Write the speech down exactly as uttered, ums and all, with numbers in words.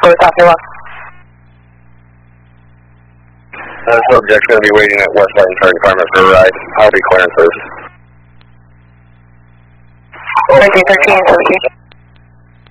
for copy one. Uh, subject's going to be waiting at West Lane Fire Department for a ride. I'll be clearing first. nineteen thirteen, seventeen.